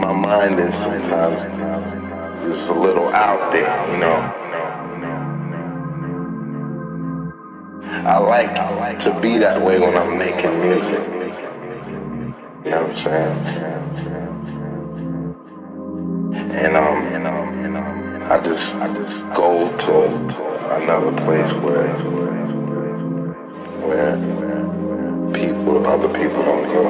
my mind is sometimes just a little out there, you know. I like to be that way when I'm making music. You know what I'm saying? And I just go to another place where other people don't go.